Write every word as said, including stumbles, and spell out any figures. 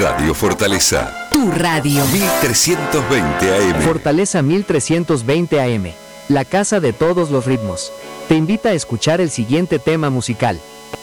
Radio Fortaleza. Tu radio. mil trescientos veinte A M. Fortaleza mil trescientos veinte A M. La casa de todos los ritmos. Te invita a escuchar el siguiente tema musical.